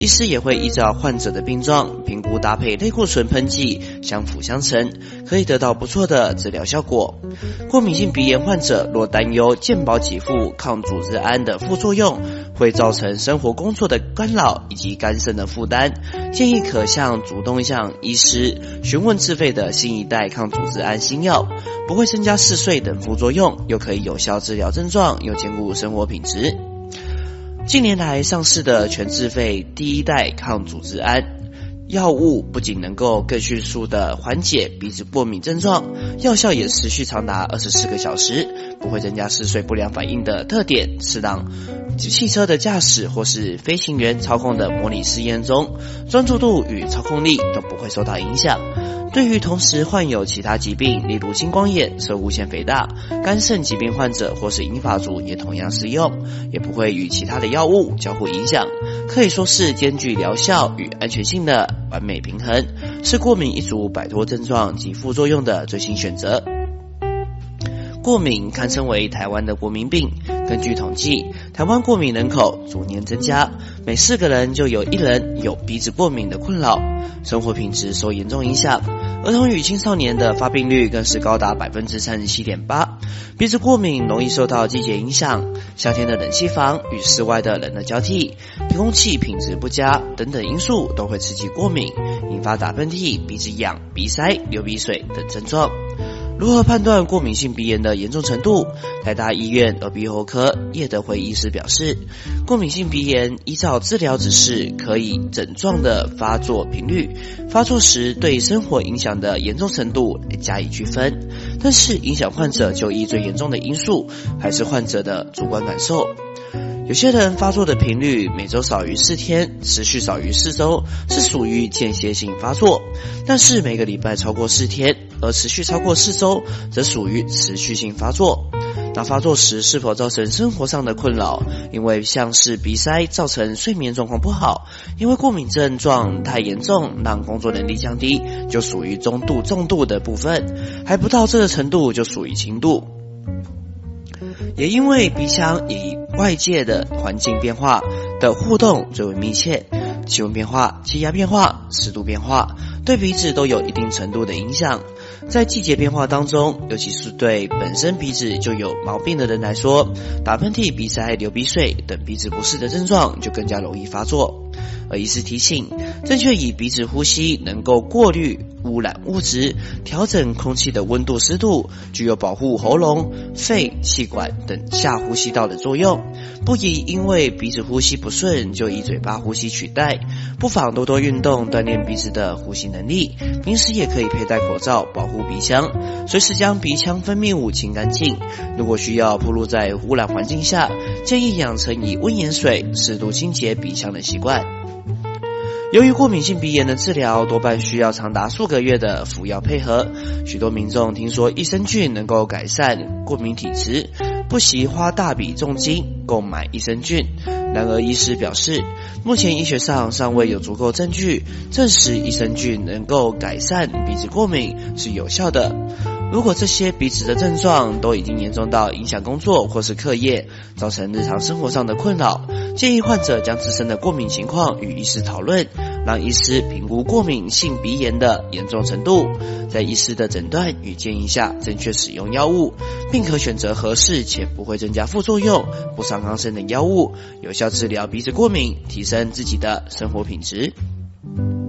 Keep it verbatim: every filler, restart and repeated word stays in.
医师也会依照患者的病状评估搭配类固醇喷剂，相辅相成，可以得到不错的治疗效果。过敏性鼻炎患者若担忧健保给付抗组织胺的副作用会造成生活工作的干扰以及肝肾的负担，建议可向主动向医师询问自费的新一代抗组织胺新药，不会增加嗜睡等副作用，又可以有效治疗症状，又兼顾生活品质。近年来上市的全自费第一代抗组织胺药物不仅能够更迅速的缓解鼻子过敏症状，药效也持续长达二十四个小时，不会增加嗜睡不良反应的特点，适当汽车的驾驶或是飞行员操控的模拟试验中，专注度与操控力都不会受到影响。对于同时患有其他疾病，例如青光眼、射物腺肥大、肝肾疾病患者或是银发族也同样适用，也不会与其他的药物交互影响，可以说是兼具疗效与安全性的完美平衡，是过敏一族摆脱症状及副作用的最新选择。过敏堪称为台湾的国民病，根据统计，台湾过敏人口逐年增加，每四个人就有一人有鼻子过敏的困扰，生活品质受严重影响。儿童与青少年的发病率更是高达 百分之三十七点八。 鼻子过敏容易受到季节影响，夏天的冷气房与室外的冷热交替，空气品质不佳等等因素都会刺激过敏，引发打喷嚏、鼻子痒、鼻塞、流鼻水等症状。如何判断过敏性鼻炎的严重程度？台大医院耳鼻喉科叶德辉医师表示，过敏性鼻炎依照治疗指示，可以症状的发作频率、发作时对生活影响的严重程度加以区分，但是影响患者就医最严重的因素还是患者的主观感受。有些人发作的频率每周少于四天，持续少于四周，是属于间歇性发作，但是每个礼拜超过四天，而持续超过四周，则属于持续性发作。那发作时是否造成生活上的困扰？因为像是鼻塞造成睡眠状况不好，因为过敏症状太严重让工作能力降低，就属于中度重度的部分，还不到这个程度就属于轻度。也因为鼻腔与外界的环境变化的互动最为密切，气温变化、气压变化、湿度变化对鼻子都有一定程度的影响。在季节变化当中，尤其是对本身鼻子就有毛病的人来说，打喷嚏、鼻塞、流鼻水等鼻子不适的症状就更加容易发作。而医师提醒，正确以鼻子呼吸能够过滤污染物质，调整空气的温度湿度，具有保护喉咙、肺、气管等下呼吸道的作用。不宜因为鼻子呼吸不顺就以嘴巴呼吸取代，不妨多多运动锻炼鼻子的呼吸能力，平时也可以佩戴口罩保护鼻腔，随时将鼻腔分泌物清干净。如果需要暴露在污染环境下，建议养成以温盐水适度清洁鼻腔的习惯。由于过敏性鼻炎的治疗多半需要长达数个月的服药配合，许多民众听说益生菌能够改善过敏体质，不惜花大笔重金购买益生菌。然而医师表示，目前医学上尚未有足够证据证实益生菌能够改善鼻子过敏是有效的。如果这些鼻子的症状都已经严重到影响工作或是课业，造成日常生活上的困扰，建议患者将自身的过敏情况与医师讨论，让医师评估过敏性鼻炎的严重程度，在医师的诊断与建议下正确使用药物，并可选择合适且不会增加副作用、不伤康身的药物，有效治疗鼻子过敏，提升自己的生活品质。